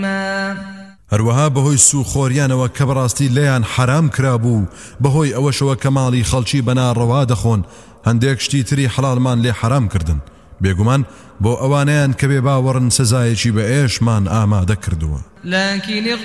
هەروەها بەهۆی سوخۆریانەوە کە بەڕاستی لێیان حرام کرابوو بەهۆی ئەوەشەوە کە ماڵی خەڵکی بەناڕەوا دەخۆن هەندێک شتی تری حەڵالمان لێ حرام کردن بێگومان بۆ ئەوانەیان کە بێ باوەڕن سزایەکی بە ئێشمان ئامادە کردووە.